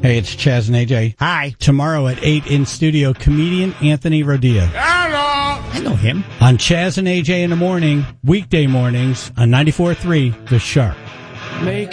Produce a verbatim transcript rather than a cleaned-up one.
Hey, it's Chaz and A J. Hi. Tomorrow at eight in studio, comedian Anthony Rodia. Hello. I know him. On Chaz and A J in the morning, weekday mornings on ninety-four point three, The Shark. Make